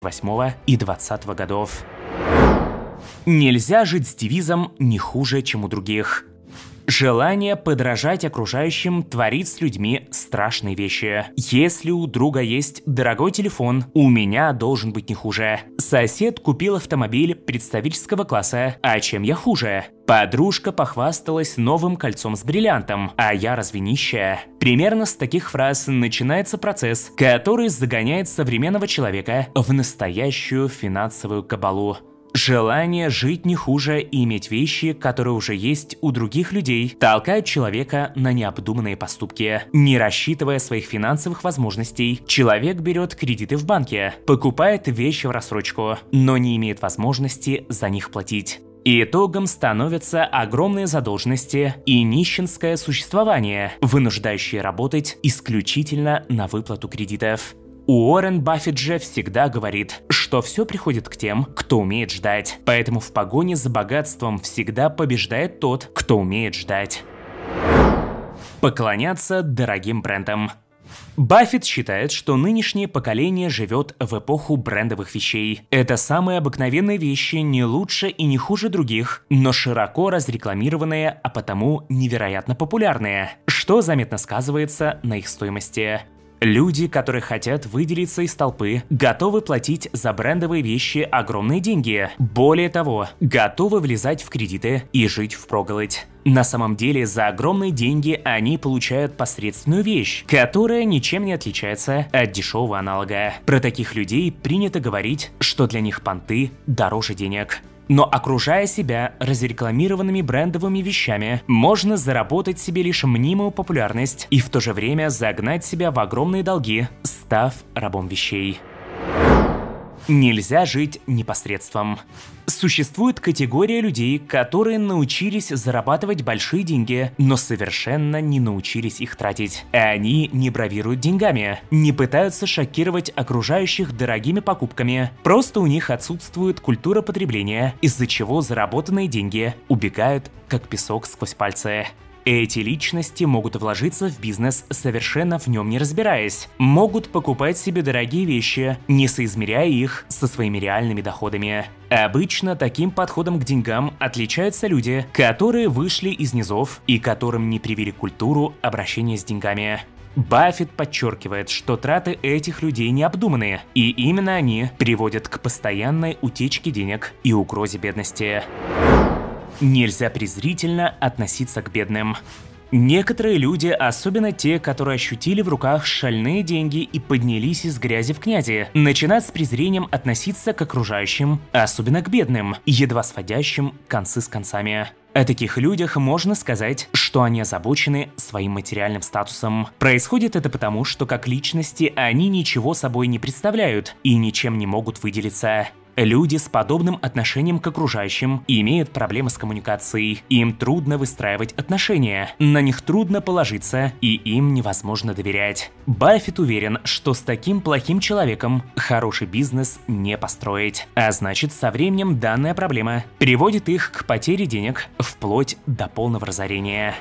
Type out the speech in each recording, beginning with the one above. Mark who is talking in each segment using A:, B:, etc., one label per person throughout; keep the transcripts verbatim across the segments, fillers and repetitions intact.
A: восьмого и двадцатого годов. Нельзя жить с девизом «не хуже, чем у других». Желание подражать окружающим творит с людьми страшные вещи. Если у друга есть дорогой телефон, у меня должен быть не хуже. Сосед купил автомобиль представительского класса, а чем я хуже? Подружка похвасталась новым кольцом с бриллиантом, а я разве нищая? Примерно с таких фраз начинается процесс, который загоняет современного человека в настоящую финансовую кабалу. Желание жить не хуже и иметь вещи, которые уже есть у других людей, толкает человека на необдуманные поступки. Не рассчитывая своих финансовых возможностей, человек берет кредиты в банке, покупает вещи в рассрочку, но не имеет возможности за них платить. Итогом становятся огромные задолженности и нищенское существование, вынуждающие работать исключительно на выплату кредитов. Уоррен Баффет же всегда говорит, что все приходит к тем, кто умеет ждать. Поэтому в погоне за богатством всегда побеждает тот, кто умеет ждать. Поклоняться дорогим брендам. Баффет считает, что нынешнее поколение живет в эпоху брендовых вещей. Это самые обыкновенные вещи, не лучше и не хуже других, но широко разрекламированные, а потому невероятно популярные, что заметно сказывается на их стоимости. Люди, которые хотят выделиться из толпы, готовы платить за брендовые вещи огромные деньги. Более того, готовы влезать в кредиты и жить впроголодь. На самом деле, за огромные деньги они получают посредственную вещь, которая ничем не отличается от дешевого аналога. Про таких людей принято говорить, что для них понты дороже денег. Но окружая себя разрекламированными брендовыми вещами, можно заработать себе лишь мнимую популярность и в то же время загнать себя в огромные долги, став рабом вещей. Нельзя жить непосредством. Существует категория людей, которые научились зарабатывать большие деньги, но совершенно не научились их тратить. Они не бравируют деньгами, не пытаются шокировать окружающих дорогими покупками. Просто у них отсутствует культура потребления, из-за чего заработанные деньги убегают, как песок сквозь пальцы. Эти личности могут вложиться в бизнес, совершенно в нем не разбираясь. Могут покупать себе дорогие вещи, не соизмеряя их со своими реальными доходами. Обычно таким подходом к деньгам отличаются люди, которые вышли из низов и которым не привили культуру обращения с деньгами. Баффет подчеркивает, что траты этих людей необдуманные, и именно они приводят к постоянной утечке денег и угрозе бедности. Нельзя презрительно относиться к бедным. Некоторые люди, особенно те, которые ощутили в руках шальные деньги и поднялись из грязи в князи, начинают с презрением относиться к окружающим, особенно к бедным, едва сводящим концы с концами. О таких людях можно сказать, что они озабочены своим материальным статусом. Происходит это потому, что как личности они ничего собой не представляют и ничем не могут выделиться. Люди с подобным отношением к окружающим имеют проблемы с коммуникацией. Им трудно выстраивать отношения, на них трудно положиться, и им невозможно доверять. Баффет уверен, что с таким плохим человеком хороший бизнес не построить. А значит, со временем данная проблема приводит их к потере денег вплоть до полного разорения.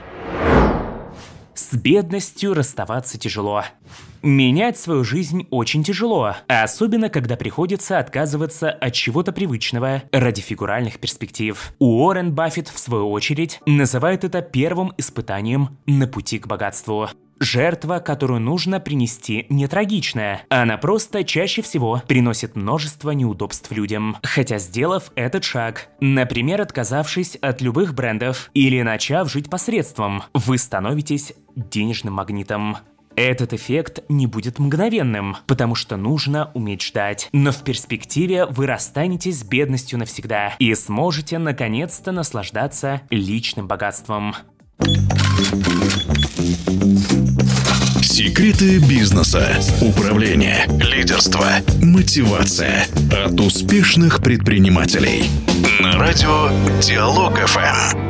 A: С бедностью расставаться тяжело. Менять свою жизнь очень тяжело, особенно когда приходится отказываться от чего-то привычного ради фигуральных перспектив. Уоррен Баффет, в свою очередь, называет это первым испытанием на пути к богатству. Жертва, которую нужно принести, не трагичная. Она просто чаще всего приносит множество неудобств людям. Хотя, сделав этот шаг, например, отказавшись от любых брендов или начав жить посредством, вы становитесь денежным магнитом. Этот эффект не будет мгновенным, потому что нужно уметь ждать. Но в перспективе вы расстанетесь с бедностью навсегда и сможете наконец-то наслаждаться личным богатством.
B: Секреты бизнеса, управления, лидерства, мотивация от успешных предпринимателей. На радио Диалог эф эм.